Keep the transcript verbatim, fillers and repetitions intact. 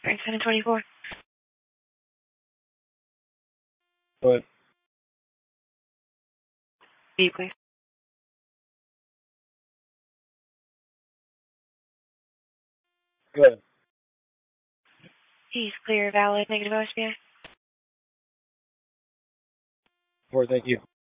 Frank seven twenty-four. Go ahead. B, please. Go ahead. He's clear, valid, negative O S B I. Four, thank you.